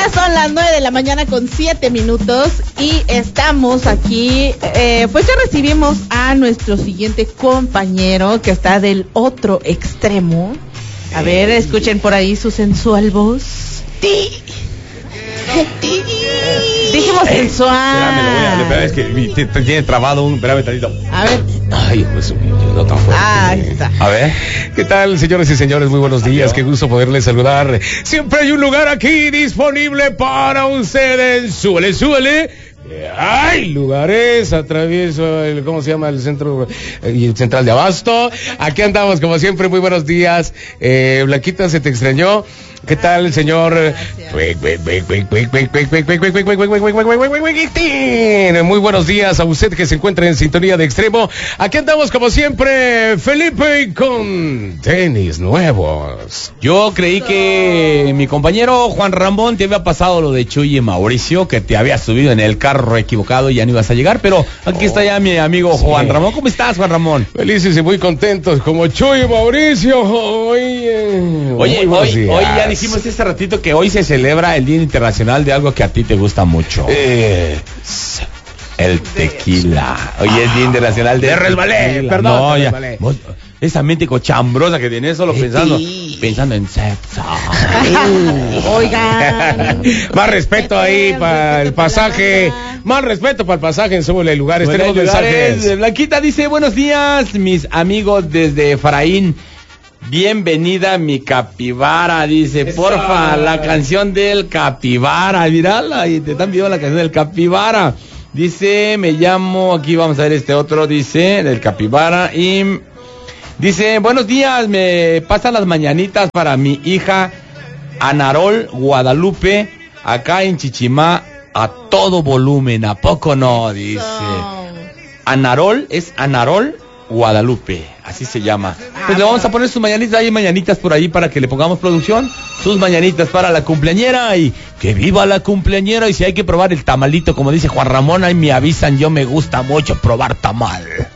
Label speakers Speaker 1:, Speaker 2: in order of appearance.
Speaker 1: Ya son las 9:07 a.m. y estamos aquí, pues ya recibimos a nuestro siguiente compañero que está del otro extremo. A ver, escuchen por ahí su sensual voz. Dijimos sensual.
Speaker 2: Espérame, es que tiene trabado un... Espérame tantito.
Speaker 1: A ver.
Speaker 2: Ay, pues no tan fuerte.
Speaker 1: Ahí está.
Speaker 2: A ver. ¿Qué tal, señores y señores? Muy buenos días. Qué gusto poderles saludar. Siempre hay un lugar aquí disponible para ustedes. Súbele. Hay lugares, atravieso el, ¿cómo se llama? El centro y el central de abasto. Aquí andamos como siempre, muy buenos días. Blanquita, se te extrañó. ¿Qué tal, señor? Muy buenos días a usted que se encuentra en sintonía de Extremo. Aquí andamos como siempre, Felipe, con tenis nuevos.
Speaker 3: Yo creí que mi compañero Juan Ramón te había pasado lo de Chuy y Mauricio, que te había subido en el carro equivocado y ya no ibas a llegar, pero aquí está ya mi amigo Juan Ramón. ¿Cómo estás, Juan Ramón?
Speaker 2: Felices y muy contentos, como Chuy y Mauricio.
Speaker 3: Oye, hoy ya dijimos este ratito que hoy se celebra el Día Internacional de algo que a ti te gusta mucho. El tequila. Hoy es Día Internacional de
Speaker 2: resbalé. Perdón.
Speaker 3: No, ya. Vos, esa mente cochambrosa que tienes solo pensando en sexo.
Speaker 1: Oigan.
Speaker 2: Más respeto ahí para el pasaje. Más respeto para el pasaje en Súbele Lugares. Tenemos mensajes.
Speaker 3: Blanquita dice, buenos días, mis amigos desde Efraín. Bienvenida mi capibara, dice, porfa, la canción del capibara, mírala, y te están pidiendo la canción del capibara. Dice, me llamo, aquí vamos a ver este otro, dice, del capibara, y dice, buenos días, me pasan las mañanitas para mi hija Anarol Guadalupe, acá en Chichimá, a todo volumen, ¿a poco no? Dice, Anarol, es Anarol Guadalupe, así se llama. Pues le vamos a poner sus mañanitas, hay mañanitas por ahí para que le pongamos producción, sus mañanitas para la cumpleañera y que viva la cumpleañera. Y si hay que probar el tamalito, como dice Juan Ramón, ahí me avisan, yo me gusta mucho probar tamal.